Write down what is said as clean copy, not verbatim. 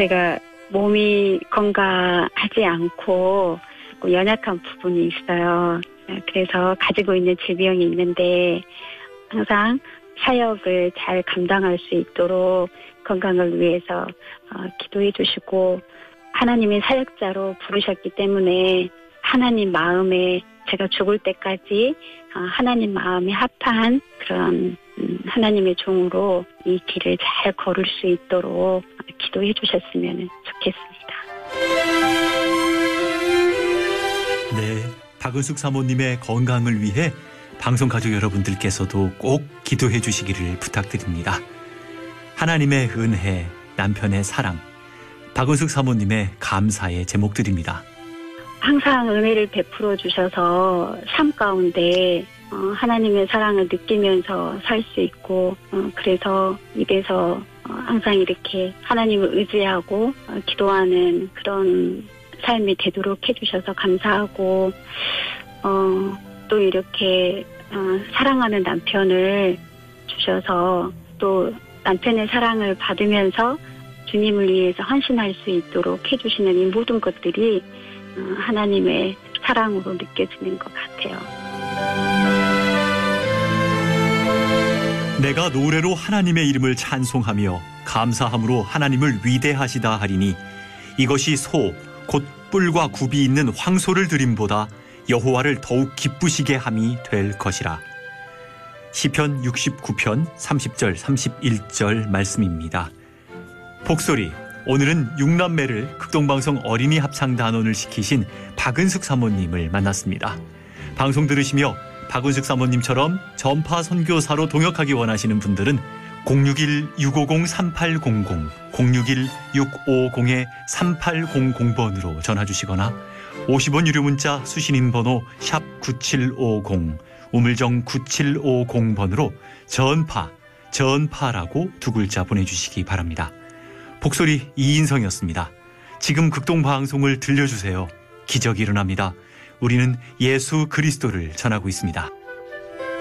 제가 몸이 건강하지 않고 연약한 부분이 있어요. 그래서 가지고 있는 질병이 있는데 항상 사역을 잘 감당할 수 있도록 건강을 위해서 기도해 주시고 하나님의 사역자로 부르셨기 때문에 하나님 마음에 제가 죽을 때까지 하나님 마음에 합한 그런 하나님의 종으로 이 길을 잘 걸을 수 있도록 기도해 주셨으면 좋겠습니다. 네, 박은숙 사모님의 건강을 위해 방송 가족 여러분들께서도 꼭 기도해 주시기를 부탁드립니다. 하나님의 은혜, 남편의 사랑, 박은숙 사모님의 감사의 제목들입니다. 항상 은혜를 베풀어 주셔서 삶 가운데 하나님의 사랑을 느끼면서 살 수 있고 그래서 입에서 항상 이렇게 하나님을 의지하고 기도하는 그런 삶이 되도록 해주셔서 감사하고 또 이렇게 사랑하는 남편을 주셔서 또 남편의 사랑을 받으면서 주님을 위해서 헌신할 수 있도록 해주시는 이 모든 것들이 하나님의 사랑으로 느껴지는 것 같아요. 내가 노래로 하나님의 이름을 찬송하며 감사함으로 하나님을 위대하시다 하리니 이것이 소 곧 뿔과 굽이 있는 황소를 드림보다 여호와를 더욱 기쁘시게 함이 될 것이라. 시편 69편 30절 31절 말씀입니다. 복소리, 오늘은 6남매를 극동방송 어린이 합창단원을 시키신 박은숙 사모님을 만났습니다. 방송 들으시며 박은숙 사모님처럼 전파 선교사로 동역하기 원하시는 분들은 061-650-3800, 061-650-3800번으로 전화주시거나 50원 유료 문자 수신인 번호 샵 9750, 우물정 9750번으로 전파라고 두 글자 보내주시기 바랍니다. 복소리 이인성이었습니다. 지금 극동방송을 들려주세요. 기적이 일어납니다. 우리는 예수 그리스도를 전하고 있습니다.